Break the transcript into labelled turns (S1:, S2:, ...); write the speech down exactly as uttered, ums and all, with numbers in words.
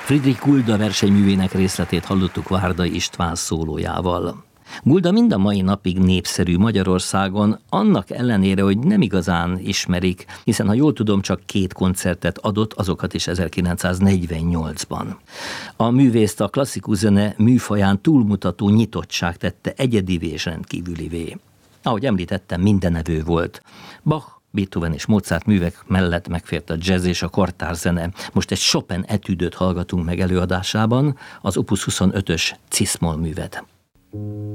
S1: Friedrich Gulda versenyművének részletét hallottuk Várdai István szólójával. Gulda mind a mai napig népszerű Magyarországon, annak ellenére, hogy nem igazán ismerik, hiszen ha jól tudom, csak két koncertet adott, azokat is ezerkilencszáznegyvennyolcban. A művészt a klasszikus zene műfaján túlmutató nyitottság tette egyedivé és rendkívülivé. Ahogy említettem, mindenevő volt. Bach, Beethoven és Mozart művek mellett megfért a jazz és a kortárzene. Most egy Chopin etüdöt hallgatunk meg előadásában, az Opus huszonötös Cis-moll művet.